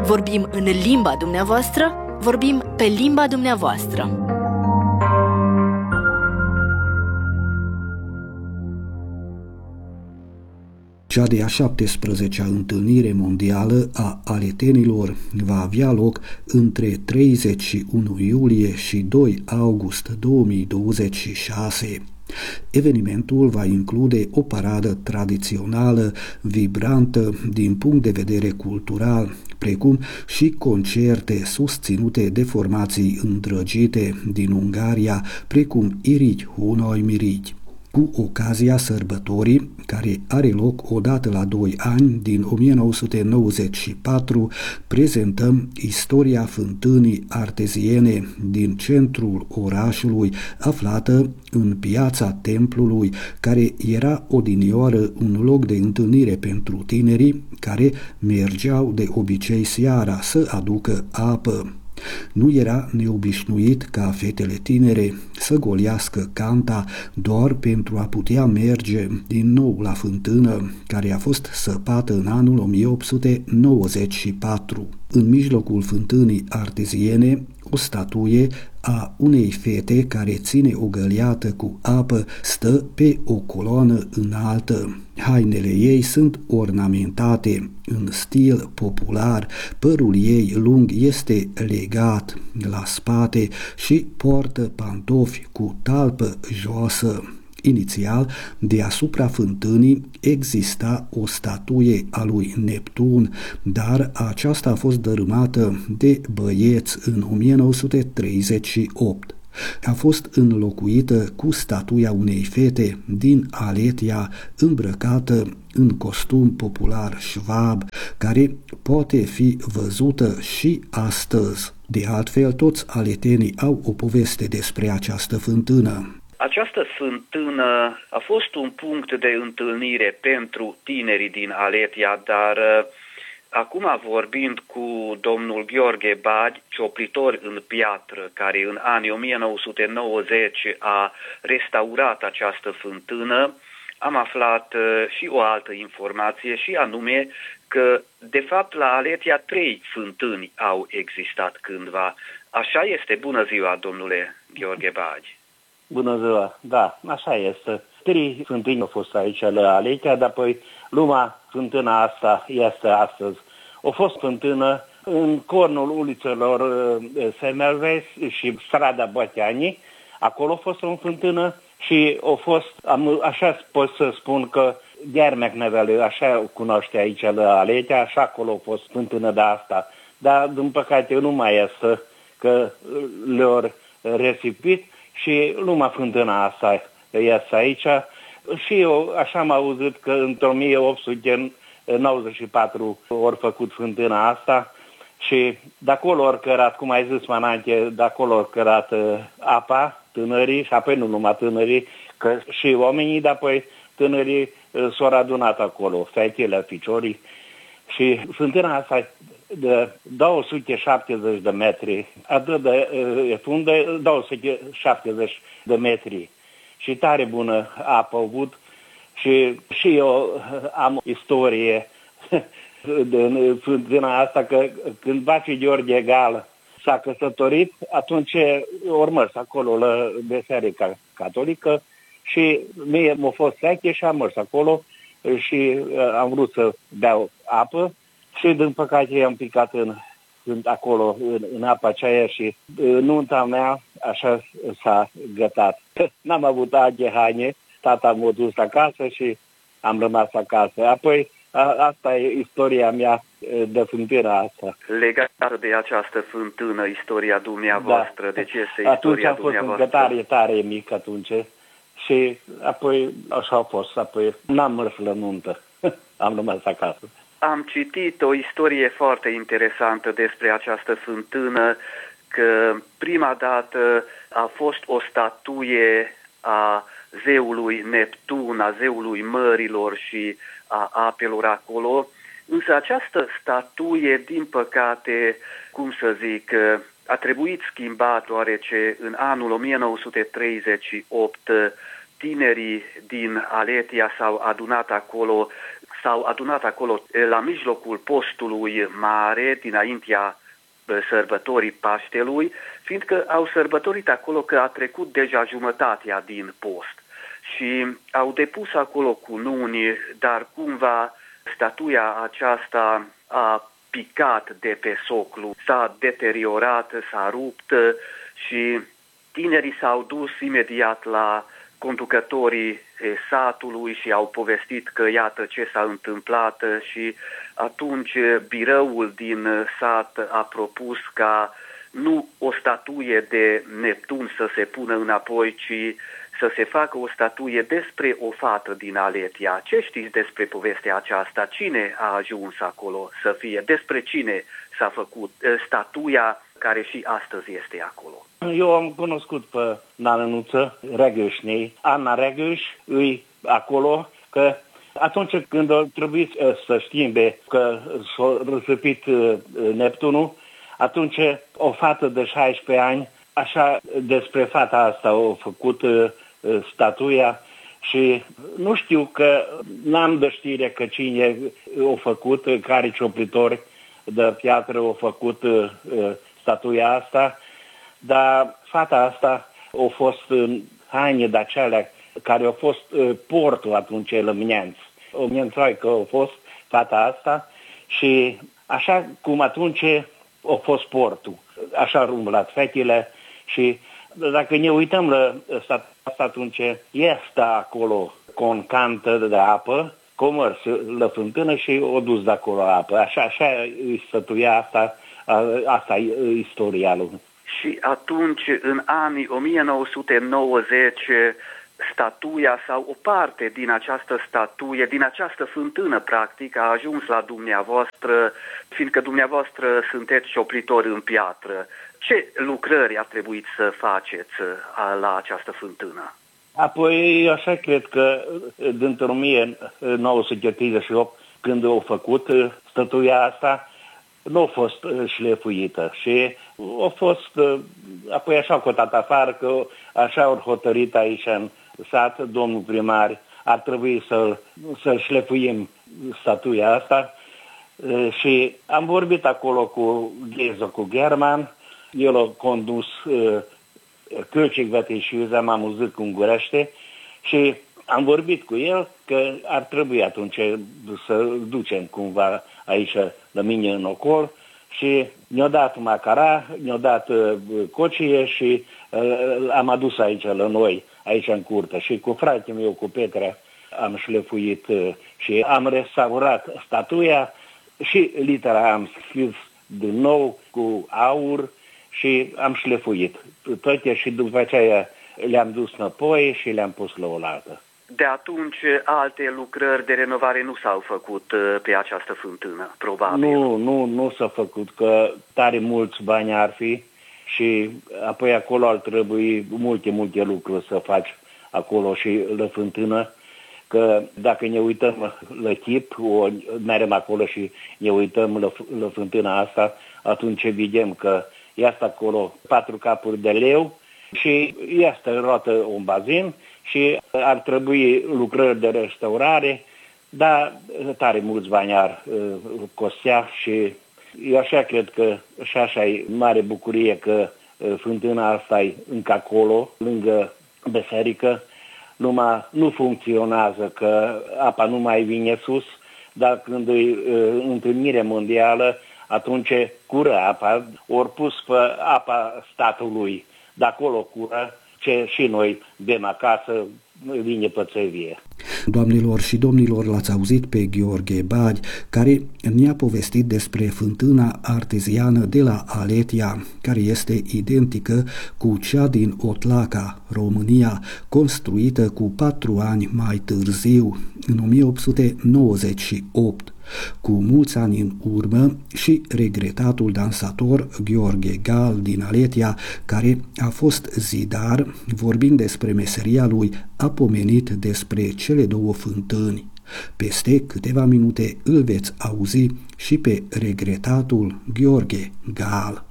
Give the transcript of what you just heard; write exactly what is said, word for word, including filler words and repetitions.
Vorbim în limba dumneavoastră, vorbim pe limba dumneavoastră. Cea de-a șaptesprezecea întâlnire mondială a aletenilor va avea loc între treizeci și unu iulie și doi august două mii douăzeci și șase. Evenimentul va include o paradă tradițională, vibrantă din punct de vedere cultural, precum și concerte susținute de formații îndrăgite din Ungaria, precum Irigy Hónai Mirigy. Cu ocazia sărbătorii, care are loc odată la doi ani din o mie nouă sute nouăzeci și patru, prezentăm istoria fântânii arteziene din centrul orașului, aflată în piața templului, care era odinioară un loc de întâlnire pentru tinerii care mergeau de obicei seara să aducă apă. Nu era neobișnuit ca fetele tinere să golească canta doar pentru a putea merge din nou la fântână, care a fost săpată în anul o mie opt sute nouăzeci și patru. În mijlocul fântânii arteziene, o statuie a unei fete care ține o găleată cu apă stă pe o coloană înaltă. Hainele ei sunt ornamentate în stil popular, părul ei lung este legat la spate și poartă pantofi cu talpă joasă. Inițial, deasupra fântânii exista o statuie a lui Neptun, dar aceasta a fost dărâmată de băieți în o mie nouă sute treizeci și opt. A fost înlocuită cu statuia unei fete din Aletia îmbrăcată în costum popular șvab, care poate fi văzută și astăzi. De altfel, toți aletenii au o poveste despre această fântână. Această fântână a fost un punct de întâlnire pentru tinerii din Aletia, dar acum vorbind cu domnul Gheorghe Bagi, cioplitor în piatră, care în anii o mie nouă sute nouăzeci a restaurat această fântână, am aflat și o altă informație, și anume că de fapt la Aletia trei fântâni au existat cândva. Așa este? Bună ziua, domnule Gheorghe Bagi! Bună ziua, da, așa este. Trei fântâni au fost aici la Aletia, dar apoi lumea fântâna asta este astăzi. A fost fântână în cornul ulițelor Semmelweis și strada Băteanii, acolo a fost o fântână și a fost, am, așa pot să spun că Ghermecnevele, așa o cunoaște aici la Aletia, așa acolo a fost fântână de asta. Dar, din păcate, nu mai este, că le-au resipit și lumea fântâna asta este aici. Și eu așa am auzit că în o mie opt sute nouăzeci și patru ori făcut fântâna asta și de acolo ori cărat, cum ai zis mai înainte, de acolo ori cărat apa, tânării, și apoi nu numai tânării, că și oamenii, dar apoi tânării s-au adunat acolo, fetele, ficiorii. Și fântâna asta de două sute șaptezeci de metri, atât de e fundă, două sute șaptezeci de metri. Și tare bună apă avut și, și eu am istorie de fântâna asta, că când Vaci Gheorghe Gal s-a căsătorit, atunci urmăs acolo la Biserica Catolică și mie m-a fost seche și am mers acolo și am vrut să beau apă și din păcate am picat în, în acolo, în, în apa aceea și nunta mea așa s-a gătat. N-am avut alte haine, tata m-a dus acasă și am rămas acasă. Apoi a, asta e istoria mea de fântâna asta. Legată de această fântână, istoria dumneavoastră, da. De ce este atunci istoria Atunci dumneavoastră? a fost un tare, tare mic atunci și apoi așa a fost, apoi n-am mers la nuntă, am rămas acasă. Am citit o istorie foarte interesantă despre această fântână, că prima dată a fost o statuie a zeului Neptun, a zeului mărilor și a apelor acolo, însă această statuie, din păcate, cum să zic, a trebuit schimbat, deoarece în anul o mie nouă sute treizeci și opt tinerii din Aletia s-au adunat acolo s-au adunat acolo la mijlocul postului mare, dinaintea sărbătorii Paștelui, fiindcă au sărbătorit acolo că a trecut deja jumătatea din post. Și au depus acolo cununi, dar cumva statuia aceasta a picat de pe soclu, s-a deteriorat, s-a rupt și tinerii s-au dus imediat la conducătorii satului și au povestit că iată ce s-a întâmplat și atunci birăul din sat a propus ca nu o statuie de Neptun să se pună înapoi, ci să se facă o statuie despre o fată din Aletia. Ce știți despre povestea aceasta? Cine a ajuns acolo să fie? Despre cine s-a făcut statuia care și astăzi este acolo? Eu am cunoscut pe Nanănuță Regășnei. Ana Regăș îi acolo că atunci când a trebuit să schimbe că s-a răsăpit Neptunul, atunci o fată de șaisprezece ani, așa despre fata asta a făcut statuia și nu știu că n-am de știre că cine a făcut, care cioplitori de piatră a făcut statuia asta, dar fata asta a fost în haine de acelea care au fost portul atunci la Mineanț. O miențoică a fost fata asta și așa cum atunci a fost portul. Așa au umblat fetele și dacă ne uităm la statua asta, atunci este acolo concantă de apă, comerț la fântână și o dus de acolo apă. Așa, așa e statuia asta, asta e istoria lui. Și atunci, în anii o mie nouă sute nouăzeci, statuia sau o parte din această statuie, din această fântână, practic, a ajuns la dumneavoastră, fiindcă dumneavoastră sunteți cioplitori în piatră. Ce lucrări a trebuit să faceți la această fântână? Apoi, așa cred că, din o mie nouă sute treizeci și opt, când au făcut statuia asta, nu a fost șlefuită și a fost, apoi așa au cotat afară, că așa au hotărât aici în sat, domnul primar, ar trebui să, să șlefuim statuia asta și am vorbit acolo cu Gheză, cu German, el a condus Költségvetési m-am auzit ungurește și am vorbit cu el că ar trebui atunci să ducem cumva aici la mine în ocol și ne-a dat macara, ne-a dat cocie și uh, am adus aici la noi, aici în curte și cu fratele meu, cu Petre, am șlefuit uh, și am restaurat statuia și litera am scris din nou cu aur și am șlefuit toate și după aceea le-am dus înapoi și le-am pus la oaltă. De atunci alte lucrări de renovare nu s-au făcut pe această fântână, probabil. Nu, nu, nu s-a făcut, că tare mulți bani ar fi și apoi acolo ar trebui multe, multe lucruri să faci acolo și la fântână, că dacă ne uităm la tip, o merem acolo și ne uităm la, la fântâna asta, atunci vedem că este acolo patru capuri de leu și este roată un bazin și ar trebui lucrări de restaurare, dar tare mulți bani ar uh, costea și eu așa cred că și așa e mare bucurie că uh, fântâna asta e încă acolo, lângă biserică, numai nu funcționează, că apa nu mai vine sus, dar când e uh, întâlnire mondială, atunci cură apa, ori pus pe apa statului, de acolo cură, ce și noi bem acasă, vine pățăvie. Doamnelor și domnilor, l-ați auzit pe Gheorghe Bagi, care ne-a povestit despre fântâna arteziană de la Aletia, care este identică cu cea din Otlaca, România, construită cu patru ani mai târziu, în o mie opt sute nouăzeci și opt. Cu mulți ani în urmă și regretatul dansator Gheorghe Gal din Aletia, care a fost zidar, vorbind despre meseria lui, a pomenit despre cele două fântâni. Peste câteva minute îl veți auzi și pe regretatul Gheorghe Gal.